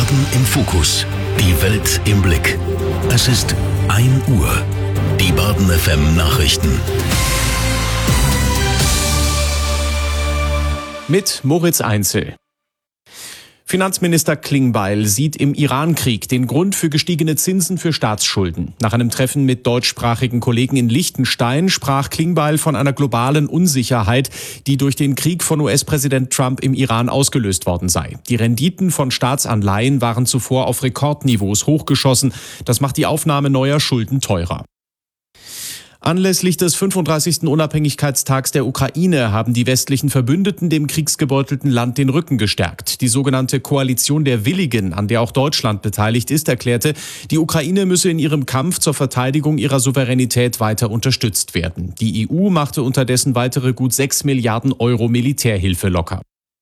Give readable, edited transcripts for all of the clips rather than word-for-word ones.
Baden im Fokus. Die Welt im Blick. Es ist 1 Uhr. Die Baden FM Nachrichten. Mit Moritz Einzel. Finanzminister Klingbeil sieht im Iran-Krieg den Grund für gestiegene Zinsen für Staatsschulden. Nach einem Treffen mit deutschsprachigen Kollegen in Liechtenstein sprach Klingbeil von einer globalen Unsicherheit, die durch den Krieg von US-Präsident Trump im Iran ausgelöst worden sei. Die Renditen von Staatsanleihen waren zuvor auf Rekordniveaus hochgeschossen. Das macht die Aufnahme neuer Schulden teurer. Anlässlich des 35. Unabhängigkeitstags der Ukraine haben die westlichen Verbündeten dem kriegsgebeutelten Land den Rücken gestärkt. Die sogenannte Koalition der Willigen, an der auch Deutschland beteiligt ist, erklärte, die Ukraine müsse in ihrem Kampf zur Verteidigung ihrer Souveränität weiter unterstützt werden. Die EU machte unterdessen weitere gut 6 Milliarden Euro Militärhilfe locker.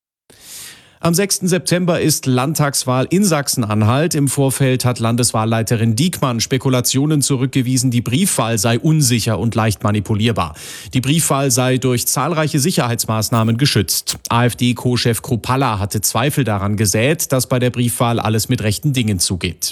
Am 6. September ist Landtagswahl in Sachsen-Anhalt. Im Vorfeld hat Landeswahlleiterin Diekmann Spekulationen zurückgewiesen, die Briefwahl sei unsicher und leicht manipulierbar. Die Briefwahl sei durch zahlreiche Sicherheitsmaßnahmen geschützt. AfD-Co-Chef Kruppalla hatte Zweifel daran gesät, dass bei der Briefwahl alles mit rechten Dingen zugeht.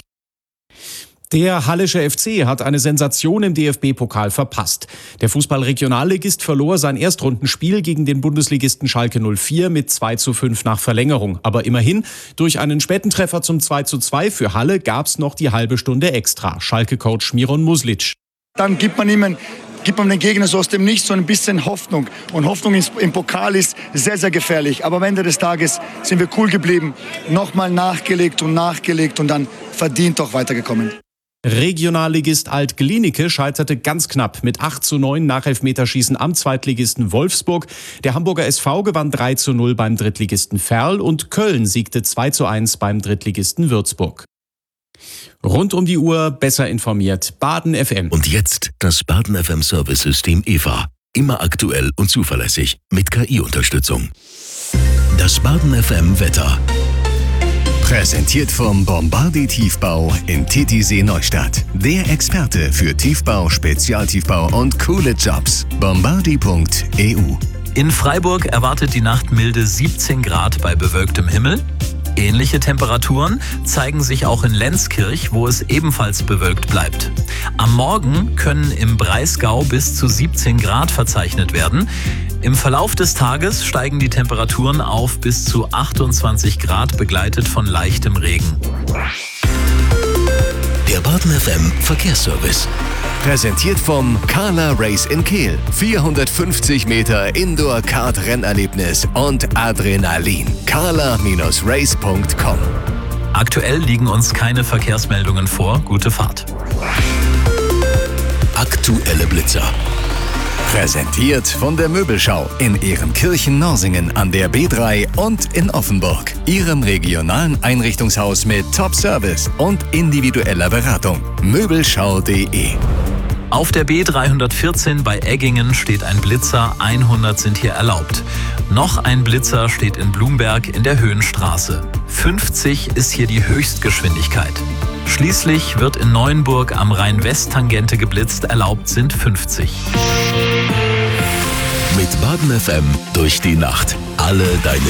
Der Hallische FC hat eine Sensation im DFB-Pokal verpasst. Der Fußball-Regionalligist verlor sein Erstrundenspiel gegen den Bundesligisten Schalke 04 mit 2:5 nach Verlängerung. Aber immerhin, durch einen späten Treffer zum 2:2 für Halle gab's noch die halbe Stunde extra. Schalke-Coach Miron Muslic. Dann gibt man dem Gegner so aus dem Nichts so ein bisschen Hoffnung. Und Hoffnung im Pokal ist sehr, sehr gefährlich. Aber am Ende des Tages sind wir cool geblieben. Nochmal nachgelegt und dann verdient auch weitergekommen. Regionalligist Alt-Glienicke scheiterte ganz knapp mit 8:9 nach Elfmeterschießen am Zweitligisten Wolfsburg. Der Hamburger SV gewann 3:0 beim Drittligisten Verl und Köln siegte 2:1 beim Drittligisten Würzburg. Rund um die Uhr besser informiert. Baden FM. Und jetzt das Baden FM Service-System EVA. Immer aktuell und zuverlässig mit KI-Unterstützung. Das Baden FM Wetter. Präsentiert vom Bombardier Tiefbau in Titisee Neustadt. Der Experte für Tiefbau, Spezialtiefbau und coole Jobs. Bombardier.eu. In Freiburg erwartet die Nacht milde 17 Grad bei bewölktem Himmel. Ähnliche Temperaturen zeigen sich auch in Lenzkirch, wo es ebenfalls bewölkt bleibt. Am Morgen können im Breisgau bis zu 17 Grad verzeichnet werden. Im Verlauf des Tages steigen die Temperaturen auf bis zu 28 Grad, begleitet von leichtem Regen. Der Baden FM Verkehrsservice. Präsentiert vom Carla Race in Kehl. 450 Meter Indoor-Kart-Rennerlebnis und Adrenalin. carla-race.com. Aktuell liegen uns keine Verkehrsmeldungen vor. Gute Fahrt. Aktuelle Blitzer. Präsentiert von der Möbelschau in Ehrenkirchen-Norsingen an der B3 und in Offenburg. Ihrem regionalen Einrichtungshaus mit Top-Service und individueller Beratung. Möbelschau.de. Auf der B314 bei Eggingen steht ein Blitzer, 100 sind hier erlaubt. Noch ein Blitzer steht in Blumberg in der Höhenstraße. 50 ist hier die Höchstgeschwindigkeit. Schließlich wird in Neuenburg am Rhein-West-Tangente geblitzt, erlaubt sind 50. Mit Baden FM durch die Nacht. Alle deine